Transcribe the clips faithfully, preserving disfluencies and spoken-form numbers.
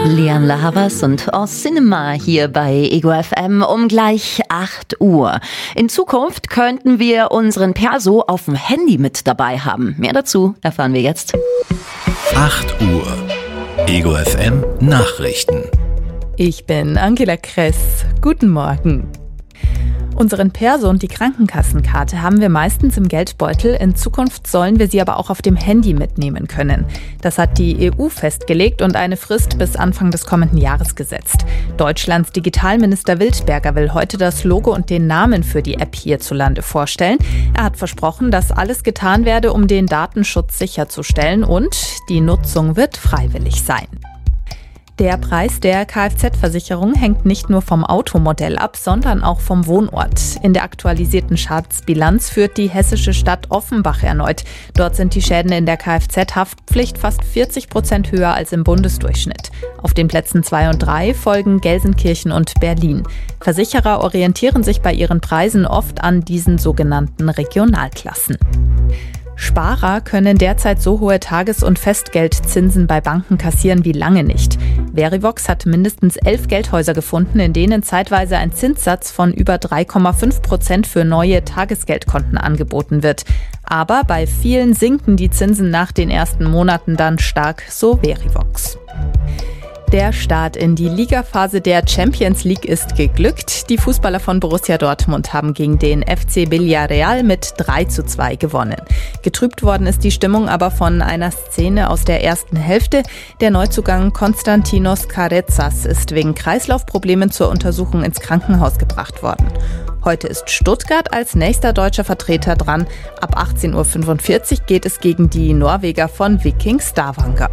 Lian La Havas und En Cinema hier bei Ego F M um gleich acht Uhr. In Zukunft könnten wir unseren Perso auf dem Handy mit dabei haben. Mehr dazu erfahren wir jetzt. acht Uhr. Ego F M Nachrichten. Ich bin Angela Kress. Guten Morgen. Unseren Perso und die Krankenkassenkarte haben wir meistens im Geldbeutel. In Zukunft sollen wir sie aber auch auf dem Handy mitnehmen können. Das hat die E U festgelegt und eine Frist bis Anfang des kommenden Jahres gesetzt. Deutschlands Digitalminister Wildberger will heute das Logo und den Namen für die App hierzulande vorstellen. Er hat versprochen, dass alles getan werde, um den Datenschutz sicherzustellen, und die Nutzung wird freiwillig sein. Der Preis der Kfz-Versicherung hängt nicht nur vom Automodell ab, sondern auch vom Wohnort. In der aktualisierten Schadensbilanz führt die hessische Stadt Offenbach erneut. Dort sind die Schäden in der Kfz-Haftpflicht fast vierzig Prozent höher als im Bundesdurchschnitt. Auf den Plätzen zwei und drei folgen Gelsenkirchen und Berlin. Versicherer orientieren sich bei ihren Preisen oft an diesen sogenannten Regionalklassen. Sparer können derzeit so hohe Tages- und Festgeldzinsen bei Banken kassieren wie lange nicht. Verivox hat mindestens elf Geldhäuser gefunden, in denen zeitweise ein Zinssatz von über drei Komma fünf Prozent für neue Tagesgeldkonten angeboten wird. Aber bei vielen sinken die Zinsen nach den ersten Monaten dann stark, so Verivox. Der Start in die Ligaphase der Champions League ist geglückt. Die Fußballer von Borussia Dortmund haben gegen den F C Villarreal mit drei zu zwei gewonnen. Getrübt worden ist die Stimmung aber von einer Szene aus der ersten Hälfte. Der Neuzugang Konstantinos Carezas ist wegen Kreislaufproblemen zur Untersuchung ins Krankenhaus gebracht worden. Heute ist Stuttgart als nächster deutscher Vertreter dran. Ab achtzehn Uhr fünfundvierzig geht es gegen die Norweger von Viking Stavanger.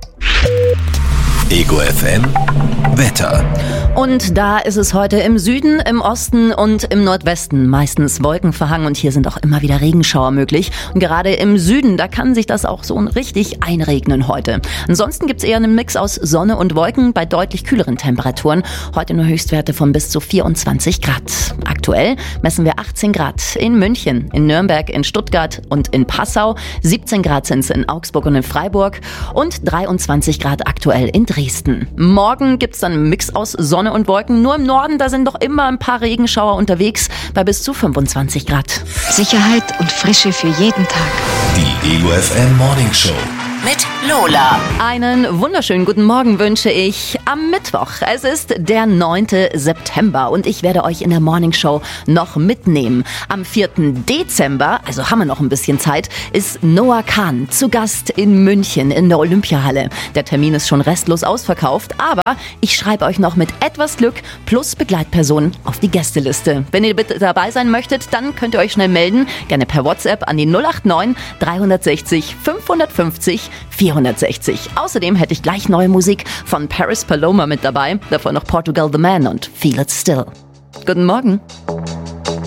Ego F M Wetter. Und da ist es heute im Süden, im Osten und im Nordwesten meistens wolkenverhangen, und hier sind auch immer wieder Regenschauer möglich. Und gerade im Süden, da kann sich das auch so richtig einregnen heute. Ansonsten gibt's eher einen Mix aus Sonne und Wolken bei deutlich kühleren Temperaturen. Heute nur Höchstwerte von bis zu vierundzwanzig Grad. Aktuell messen wir achtzehn Grad in München, in Nürnberg, in Stuttgart und in Passau. siebzehn Grad sind es in Augsburg und in Freiburg und dreiundzwanzig Grad aktuell in Dresden. Morgen gibt's dann einen Mix aus Sonne und Wolken. Nur im Norden, da sind doch immer ein paar Regenschauer unterwegs bei bis zu fünfundzwanzig Grad. Sicherheit und Frische für jeden Tag. Die Ego F M Morning Show mit Lola. Einen wunderschönen guten Morgen wünsche ich am Mittwoch. Es ist der neunte September und ich werde euch in der Morning Show noch mitnehmen. Am vierten Dezember, also haben wir noch ein bisschen Zeit, ist Noah Kahn zu Gast in München in der Olympiahalle. Der Termin ist schon restlos ausverkauft, aber ich schreibe euch noch mit etwas Glück plus Begleitpersonen auf die Gästeliste. Wenn ihr bitte dabei sein möchtet, dann könnt ihr euch schnell melden. Gerne per WhatsApp an die null acht neun dreihundertsechzig fünfhundertfünfzig vierhundertsechzig. Außerdem hätte ich gleich neue Musik von Paris Paloma mit dabei. Davor noch Portugal the Man und Feel It Still. Guten Morgen.